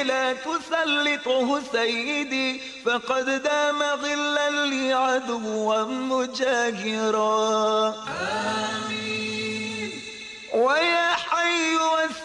ربي لا تسلطه سيدي، فقد دام غلا لي عدوا مجاهرا. آمين